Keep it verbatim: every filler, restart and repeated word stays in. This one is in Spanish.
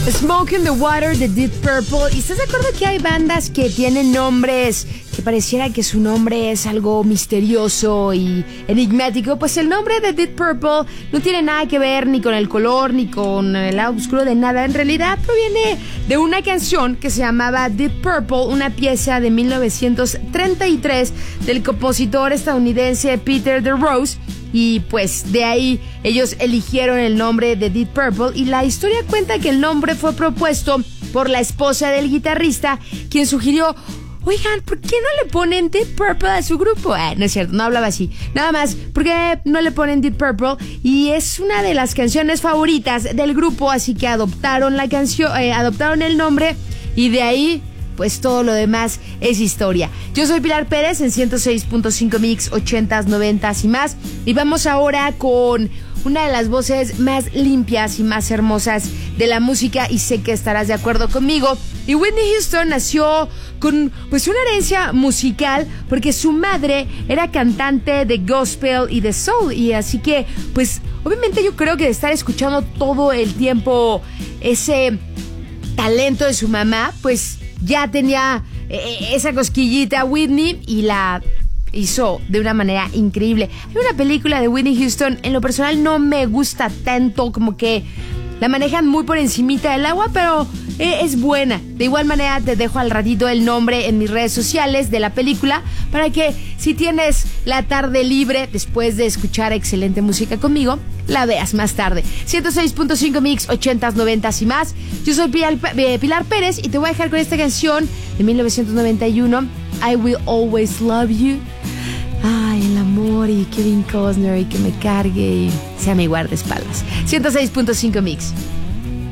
Smoke in the Water de Deep Purple. ¿Y estás de acuerdo que hay bandas que tienen nombres que pareciera que su nombre es algo misterioso y enigmático? Pues el nombre de Deep Purple no tiene nada que ver ni con el color ni con el lado oscuro de nada. En realidad proviene de una canción que se llamaba Deep Purple, una pieza de mil novecientos treinta y tres del compositor estadounidense Peter DeRose. Y pues de ahí ellos eligieron el nombre de Deep Purple, y la historia cuenta que el nombre fue propuesto por la esposa del guitarrista, quien sugirió: oigan, ¿por qué no le ponen Deep Purple a su grupo? Eh, no es cierto, no hablaba así. Nada más, ¿por qué no le ponen Deep Purple? Y es una de las canciones favoritas del grupo, así que adoptaron la canción, eh, adoptaron el nombre, y de ahí pues todo lo demás es historia. Yo soy Pilar Pérez en ciento seis punto cinco Mix, ochentas, noventas y más. Y vamos ahora con una de las voces más limpias y más hermosas de la música, y sé que estarás de acuerdo conmigo. Y Whitney Houston nació con pues una herencia musical, porque su madre era cantante de gospel y de soul, y así que pues obviamente yo creo que de estar escuchando todo el tiempo ese talento de su mamá, pues ya tenía eh, esa cosquillita Whitney, y la hizo de una manera increíble. Hay una película de Whitney Houston, en lo personal no me gusta tanto, como que la manejan muy por encimita del agua, pero eh, es buena. De igual manera te dejo al ratito el nombre en mis redes sociales de la película, para que si tienes la tarde libre después de escuchar excelente música conmigo, la veas más tarde. ciento seis punto cinco Mix, ochentas, noventas y más. Yo soy Pilar, eh, Pilar Pérez, y te voy a dejar con esta canción de mil novecientos noventa y uno, I Will Always Love You. Ay, el amor y Kevin Costner, y que me cargue y sea mi guardaespaldas. ciento seis punto cinco Mix.